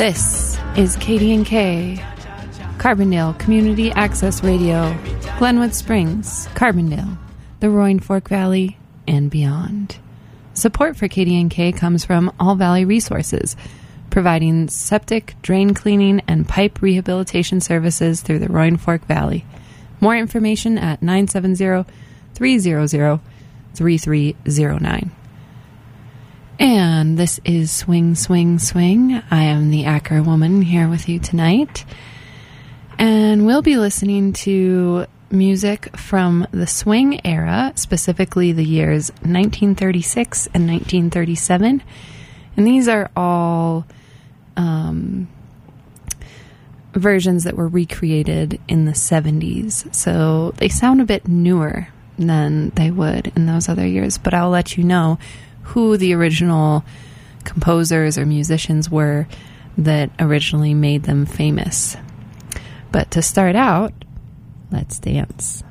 This is KDNK, Carbondale Community Access Radio, Glenwood Springs, Carbondale, the Roaring Fork Valley, and beyond. Support for KDNK comes from All Valley Resources, providing septic, drain cleaning, and pipe rehabilitation services through the Roaring Fork Valley. More information at 970-300-3309. And this is Swing, Swing, Swing. I am the Acker Woman here with you tonight. And we'll be listening to music from the swing era, specifically the years 1936 and 1937. And these are all versions that were recreated in the 70s. So they sound a bit newer than they would in those other years. But I'll let you know who the original composers or musicians were that originally made them famous. But to start out, let's dance.